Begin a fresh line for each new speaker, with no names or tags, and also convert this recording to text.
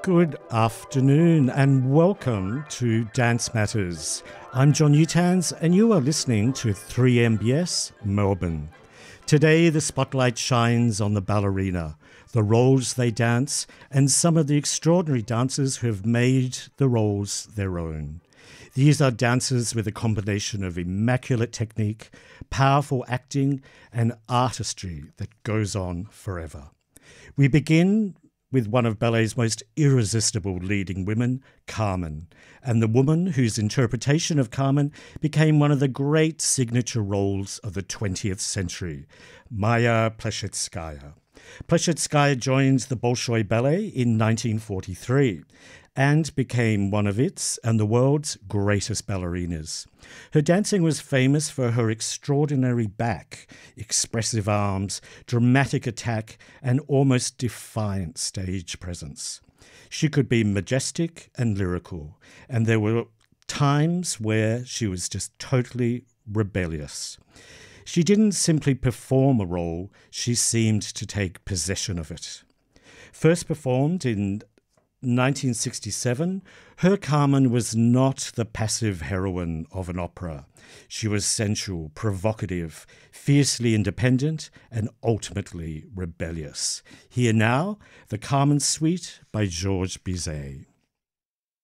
Good afternoon and welcome to Dance Matters. I'm John Utans and you are listening to 3MBS Melbourne. Today the spotlight shines on the ballerina, the roles they dance, and some of the extraordinary dancers who have made the roles their own. These are dancers with a combination of immaculate technique, powerful acting, and artistry that goes on forever. We begin with one of ballet's most irresistible leading women, Carmen, and the woman whose interpretation of Carmen became one of the great signature roles of the 20th century, Maya Plesetskaya. Plesetskaya joined the Bolshoi Ballet in 1943 and became one of its and the world's greatest ballerinas. Her dancing was famous for her extraordinary back, expressive arms, dramatic attack, and almost defiant stage presence. She could be majestic and lyrical, and there were times where she was just totally rebellious. She didn't simply perform a role, she seemed to take possession of it. First performed in 1967, her Carmen was not the passive heroine of an opera. She was sensual, provocative, fiercely independent, and ultimately rebellious. Here now, the Carmen Suite by Georges Bizet.